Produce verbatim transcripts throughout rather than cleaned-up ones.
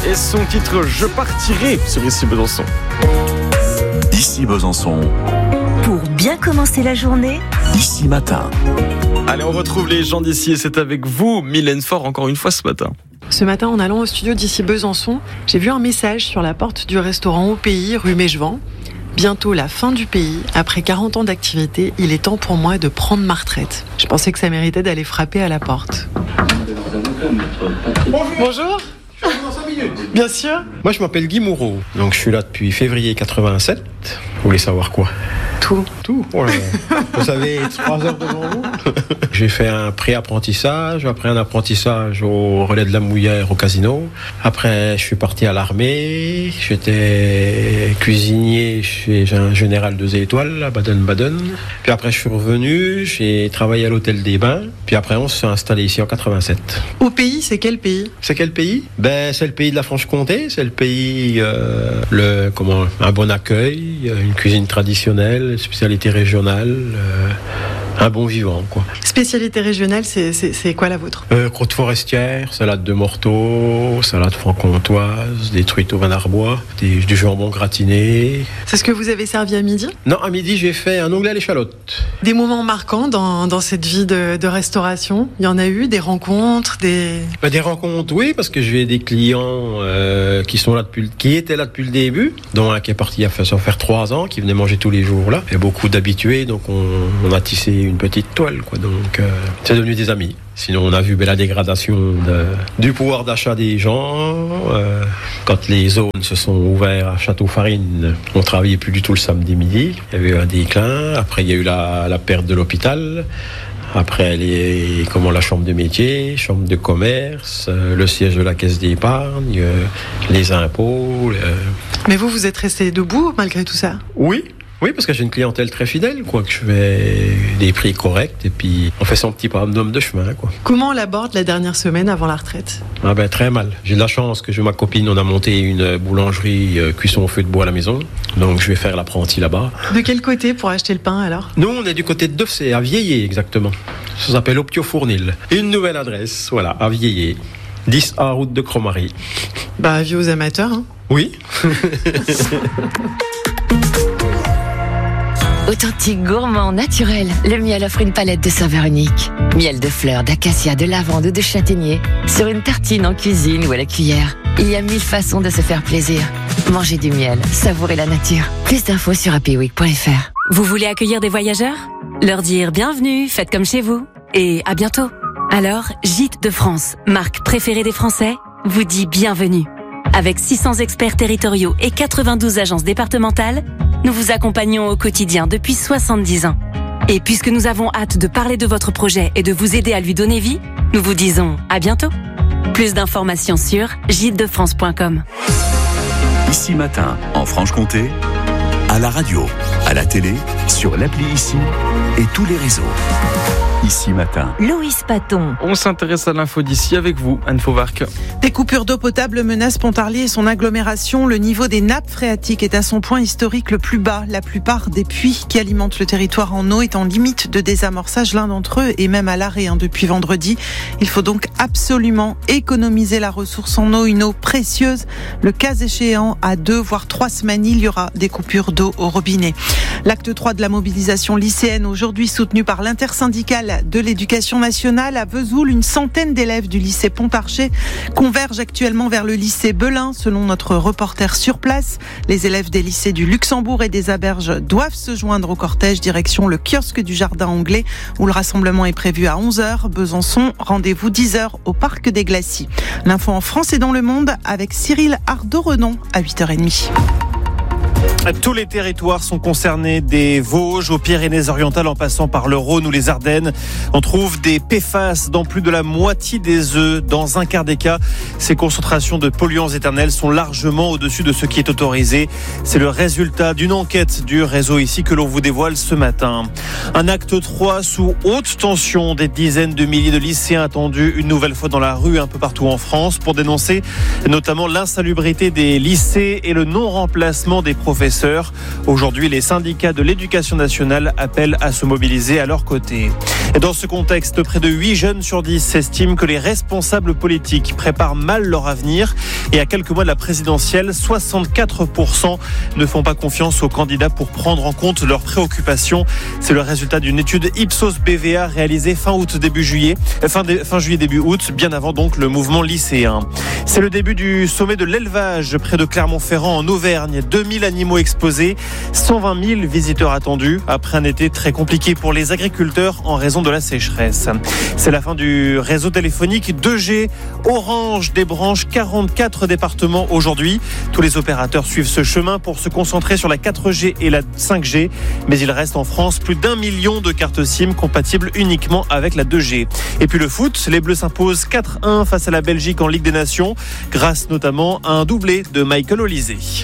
et son titre Je partirai sur Ici Besançon. Ici Besançon. Pour bien commencer la journée, Ici Matin. Allez, on retrouve les gens d'ici et c'est avec vous, Mylène Faure, encore une fois ce matin. Ce matin, en allant au studio d'Ici Besançon, j'ai vu un message sur la porte du restaurant Au Pays, rue Mégevant. Bientôt la fin du pays, après quarante ans d'activité, il est temps pour moi de prendre ma retraite. Je pensais que ça méritait d'aller frapper à la porte. Bonjour. Bien sûr. Moi je m'appelle Guy Moureau, donc je suis là depuis février quatre-vingt-sept. Vous voulez savoir quoi ? Tout. Tout, oh là là. Vous avez trois heures devant vous. J'ai fait un pré-apprentissage, après un apprentissage au relais de la Mouillère au casino. Après, je suis parti à l'armée. J'étais cuisinier chez un général deux étoiles à Baden-Baden. Puis après, je suis revenu, j'ai travaillé à l'hôtel des Bains. Puis après, on s'est installé ici en quatre-vingt-sept. Au Pays, c'est quel pays ? C'est quel pays ? Ben, c'est le pays de la Franche-Comté. C'est le pays, euh, le comment, un bon accueil, une cuisine traditionnelle, spécialité régionale. Euh, Un bon vivant, quoi. Spécialité régionale, c'est, c'est, c'est quoi la vôtre ? euh, Croûte forestière, salade de morteau, salade franc-comtoise, des truites au vin d'Arbois, des, du jambon gratiné. C'est ce que vous avez servi à midi ? Non, à midi, j'ai fait un onglet à l'échalote. Des moments marquants dans, dans cette vie de, de restauration ? Il y en a eu, des rencontres, des... Ben, des rencontres, oui, parce que j'ai des clients euh, qui sont là depuis, qui étaient là depuis le début, dont un qui est parti il y a ça va faire trois ans, qui venait manger tous les jours là. Il y a beaucoup d'habitués, donc on, on a tissé une petite toile, quoi. Donc, euh, c'est devenu des amis. Sinon, on a vu ben, la dégradation de, du pouvoir d'achat des gens. Euh, quand les zones se sont ouvertes à Château-Farine, on ne travaillait plus du tout le samedi midi. Il y avait eu un déclin. Après, il y a eu la, la perte de l'hôpital. Après, les, comment, la chambre de métier, chambre de commerce, euh, le siège de la caisse d'épargne, euh, les impôts. Euh... Mais vous, vous êtes resté debout malgré tout ça ? Oui. Oui, parce que j'ai une clientèle très fidèle, quoi, que je fais des prix corrects et puis on fait son petit bonhomme de chemin, quoi. Comment on l'aborde la dernière semaine avant la retraite ? Ah ben très mal. J'ai de la chance que je, ma copine, on a monté une boulangerie euh, cuisson au feu de bois à la maison, donc je vais faire l'apprenti là-bas. De quel côté pour acheter le pain alors ? Nous, on est du côté de Deffsey, à Vieillé exactement. Ça s'appelle Optio Fournil. Une nouvelle adresse, voilà, à Vieillé. dix A route de Cromary. Bah, avis aux amateurs, hein ? Oui. Authentique, gourmand, naturel, le miel offre une palette de saveurs uniques. Miel de fleurs, d'acacia, de lavande ou de châtaignier. Sur une tartine, en cuisine ou à la cuillère. Il y a mille façons de se faire plaisir. Mangez du miel, savourez la nature. Plus d'infos sur happy week point f r. Vous voulez accueillir des voyageurs ? Leur dire bienvenue, faites comme chez vous. Et à bientôt. Alors, Gîtes de France, marque préférée des Français, vous dit bienvenue. Avec six cents experts territoriaux et quatre-vingt-douze agences départementales, nous vous accompagnons au quotidien depuis soixante-dix ans. Et puisque nous avons hâte de parler de votre projet et de vous aider à lui donner vie, nous vous disons à bientôt. Plus d'informations sur gîtes de france point com. Ici Matin, en Franche-Comté, à la radio, à la télé, sur l'appli Ici et tous les réseaux. Ici Matin. Loïs Paton. On s'intéresse à l'info d'ici avec vous, Anne Fauvarc. Des coupures d'eau potable menacent Pontarlier et son agglomération. Le niveau des nappes phréatiques est à son point historique le plus bas. La plupart des puits qui alimentent le territoire en eau est en limite de désamorçage. L'un d'entre eux est même à l'arrêt hein, depuis vendredi. Il faut donc absolument économiser la ressource en eau, une eau précieuse. Le cas échéant, à deux voire trois semaines, il y aura des coupures d'eau au robinet. L'acte trois de la mobilisation lycéenne, aujourd'hui soutenue par l'intersyndicale de l'éducation nationale à Vesoul, une centaine d'élèves du lycée Pontarchet convergent actuellement vers le lycée Belin, selon notre reporter sur place. Les élèves des lycées du Luxembourg et des Aberges doivent se joindre au cortège direction le kiosque du Jardin Anglais, où le rassemblement est prévu à onze heures. Besançon, rendez-vous dix heures au Parc des Glacis. L'info en France et dans le monde avec Cyril Ardo-Renon à huit heures trente. Tous les territoires sont concernés, des Vosges aux Pyrénées-Orientales en passant par le Rhône ou les Ardennes. On trouve des P F A S dans plus de la moitié des œufs. Dans un quart des cas, ces concentrations de polluants éternels sont largement au-dessus de ce qui est autorisé. C'est le résultat d'une enquête du réseau Ici que l'on vous dévoile ce matin. Un acte trois sous haute tension. Des dizaines de milliers de lycéens attendus une nouvelle fois dans la rue un peu partout en France pour dénoncer notamment l'insalubrité des lycées et le non-remplacement des professeurs. Aujourd'hui, les syndicats de l'éducation nationale appellent à se mobiliser à leur côté. Et dans ce contexte, près de huit jeunes sur dix estiment que les responsables politiques préparent mal leur avenir. Et à quelques mois de la présidentielle, soixante-quatre pour cent ne font pas confiance aux candidats pour prendre en compte leurs préoccupations. C'est le résultat d'une étude Ipsos B V A réalisée fin août, début juillet, fin, de, fin juillet, début août, bien avant donc le mouvement lycéen. C'est le début du sommet de l'élevage près de Clermont-Ferrand en Auvergne. deux mille animaux exposés, cent vingt mille visiteurs attendus après un été très compliqué pour les agriculteurs en raison de la sécheresse. C'est la fin du réseau téléphonique deux G. Orange débranche quarante-quatre départements aujourd'hui. Tous les opérateurs suivent ce chemin pour se concentrer sur la quatre G et la cinq G. Mais il reste en France plus d'un million de cartes SIM compatibles uniquement avec la deux G. Et puis le foot, les Bleus s'imposent quatre un face à la Belgique en Ligue des Nations, grâce notamment à un doublé de Michael Olysée.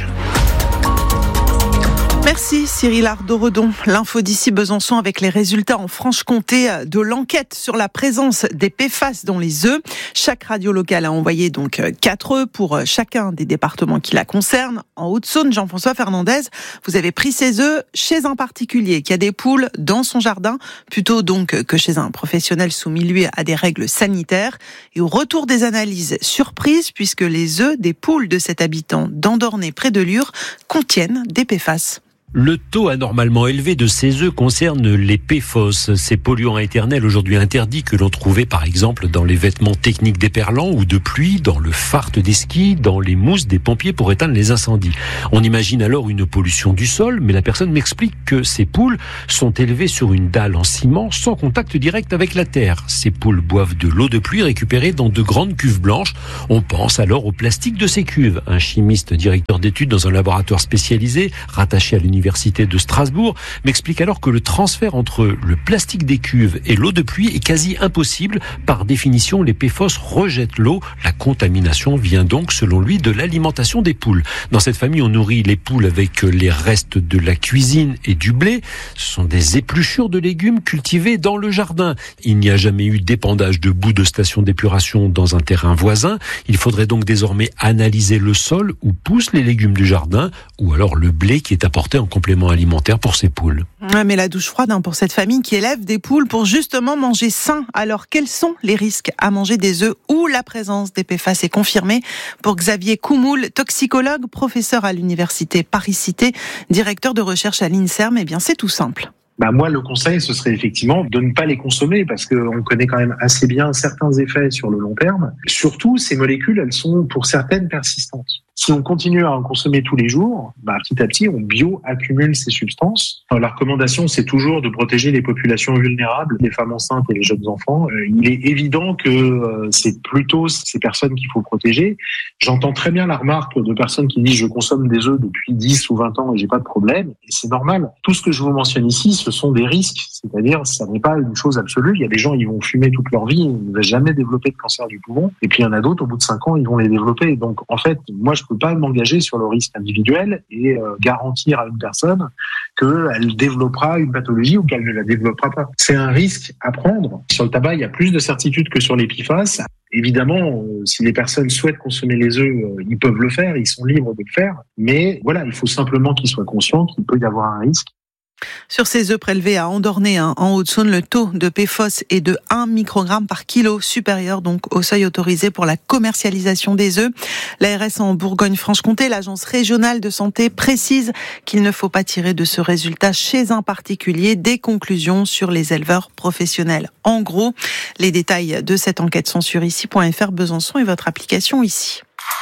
Merci Cyril Ardo-Redon. L'info d'ici Besançon avec les résultats en Franche-Comté de l'enquête sur la présence des P F A S dans les œufs. Chaque radio locale a envoyé donc quatre œufs pour chacun des départements qui la concernent. En Haute-Saône, Jean-François Fernandez, vous avez pris ces œufs chez un particulier qui a des poules dans son jardin, plutôt donc que chez un professionnel soumis lui à des règles sanitaires. Et au retour des analyses, surprise puisque les œufs des poules de cet habitant d'Andornay près de Lure contiennent des P F A S. Le taux anormalement élevé de ces œufs concerne les P F O S, ces polluants éternels aujourd'hui interdits que l'on trouvait par exemple dans les vêtements techniques déperlants ou de pluie, dans le fart des skis, dans les mousses des pompiers pour éteindre les incendies. On imagine alors une pollution du sol, mais la personne m'explique que ces poules sont élevées sur une dalle en ciment sans contact direct avec la terre. Ces poules boivent de l'eau de pluie récupérée dans de grandes cuves blanches. On pense alors au plastique de ces cuves. Un chimiste directeur d'études dans un laboratoire spécialisé rattaché à l'université Université de Strasbourg m'explique alors que le transfert entre le plastique des cuves et l'eau de pluie est quasi impossible. Par définition, les P F O S rejettent l'eau. La contamination vient donc, selon lui, de l'alimentation des poules. Dans cette famille, on nourrit les poules avec les restes de la cuisine et du blé. Ce sont des épluchures de légumes cultivés dans le jardin. Il n'y a jamais eu d'épandage de boue de station d'épuration dans un terrain voisin. Il faudrait donc désormais analyser le sol où poussent les légumes du jardin ou alors le blé qui est apporté en complément alimentaire pour ces poules. Ouais, mais la douche froide hein, pour cette famille qui élève des poules pour justement manger sain. Alors quels sont les risques à manger des œufs où la présence des P F A S est confirmée? Pour Xavier Coumoul, toxicologue, professeur à l'université Paris-Cité, directeur de recherche à l'INSERM, eh bien c'est tout simple. Bah moi, le conseil, ce serait effectivement de ne pas les consommer parce qu'on connaît quand même assez bien certains effets sur le long terme. Surtout, ces molécules, elles sont pour certaines persistantes. Si on continue à en consommer tous les jours, bah, petit à petit, on bio-accumule ces substances. Alors, la recommandation, c'est toujours de protéger les populations vulnérables, les femmes enceintes et les jeunes enfants. Euh, il est évident que euh, c'est plutôt ces personnes qu'il faut protéger. J'entends très bien la remarque de personnes qui disent « je consomme des œufs depuis dix ou vingt ans et j'ai pas de problème ». Et c'est normal. Tout ce que je vous mentionne ici, ce sont des risques. C'est-à-dire, ça n'est pas une chose absolue. Il y a des gens, ils vont fumer toute leur vie, ils ne vont jamais développer de cancer du poumon. Et puis, il y en a d'autres, au bout de cinq ans, ils vont les développer. Donc, en fait, moi, je peux pas m'engager sur le risque individuel et euh, garantir à une personne qu'elle développera une pathologie ou qu'elle ne la développera pas. C'est un risque à prendre. Sur le tabac, il y a plus de certitude que sur les P F A S. Évidemment, euh, si les personnes souhaitent consommer les œufs, euh, ils peuvent le faire, ils sont libres de le faire. Mais voilà, il faut simplement qu'ils soient conscients qu'il peut y avoir un risque. Sur ces œufs prélevés à Andornay, hein, en Haute-Saône, le taux de P F O S est de un microgramme par kilo, supérieur donc au seuil autorisé pour la commercialisation des œufs. L'A R S en Bourgogne-Franche-Comté, l'agence régionale de santé, précise qu'il ne faut pas tirer de ce résultat chez un particulier des conclusions sur les éleveurs professionnels. En gros, les détails de cette enquête sont sur ici point f r, Besançon et votre application ici.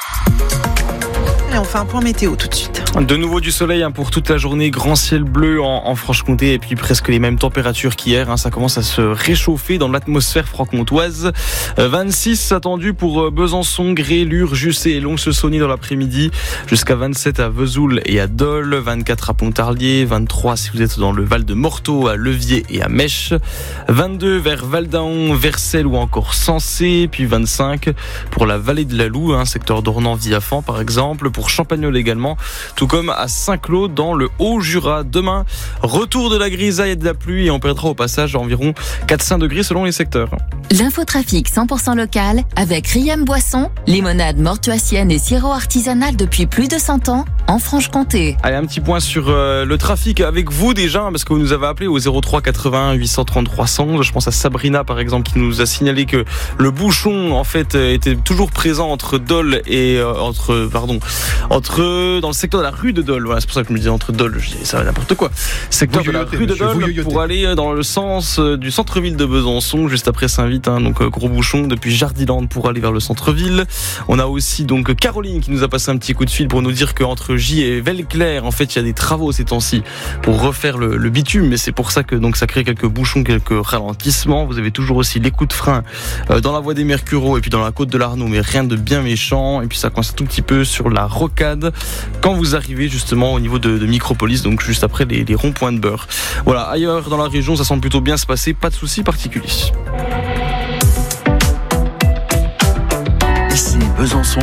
Et on fait un point météo tout de suite. De nouveau du soleil hein, pour toute la journée, grand ciel bleu en, en Franche-Comté et puis presque les mêmes températures qu'hier. Hein, ça commence à se réchauffer dans l'atmosphère franc-comtoise. Euh, vingt-six attendus pour Besançon, Gré, Lure, Jussé et Lons-le-Saunier dans l'après-midi. Jusqu'à vingt-sept à Vesoul et à Dole, vingt-quatre à Pontarlier, vingt-trois si vous êtes dans le Val de Morteau, à Levier et à Mèche, vingt-deux vers Val-d'Aon, Vercelles ou encore Sensé, puis vingt-cinq pour la vallée de la Loue, hein, secteur d'Ornans-Viafan par exemple. Pour pour Champagnole également, tout comme à Saint-Claude dans le Haut-Jura. Demain, retour de la grisaille et de la pluie et on perdra au passage environ quatre à cinq degrés selon les secteurs. L'infotrafic cent pour cent local avec Riem Boisson, limonade mortuacienne et sirop artisanal depuis plus de cent ans en Franche-Comté. Allez, un petit point sur euh, le trafic avec vous déjà, parce que vous nous avez appelé au zéro trois quatre-vingt-un huit cent trente trois cents. Je pense à Sabrina par exemple qui nous a signalé que le bouchon en fait était toujours présent entre Dole et euh, entre pardon entre dans le secteur de la rue de Dole. Voilà, c'est pour ça que je me disais entre Dole, je dis ça va n'importe quoi. Secteur de la rue de Dole pour aller dans le sens du centre-ville de Besançon, juste après Saint-Vite. Hein, donc gros bouchon depuis Jardiland pour aller vers le centre-ville. On a aussi donc Caroline qui nous a passé un petit coup de fil pour nous dire qu'entre J et Velleclair, en fait, il y a des travaux ces temps-ci pour refaire le, le bitume, mais c'est pour ça que donc ça crée quelques bouchons, quelques ralentissements. Vous avez toujours aussi les coups de frein euh, dans la voie des Mercureaux et puis dans la côte de l'Arnaud, mais rien de bien méchant. Et puis ça coince un tout petit peu sur la rocade quand vous arrivez justement au niveau de, de Micropolis, donc juste après les, les ronds-points de Beurre. Voilà, ailleurs dans la région, ça semble plutôt bien se passer, pas de soucis particuliers. Ici Besançon.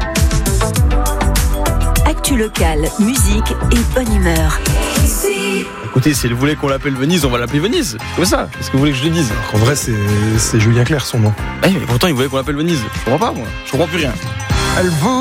Actu locale, musique et bonne humeur. Écoutez, si elle voulait qu'on l'appelle Venise, on va l'appeler Venise. C'est comme ça. Qu'est-ce que vous voulez que je le dise ? En vrai, c'est, c'est Julien Clerc son nom. Eh, mais pourtant, il voulait qu'on l'appelle Venise. Je comprends pas, moi. Je comprends plus rien. Elle vaut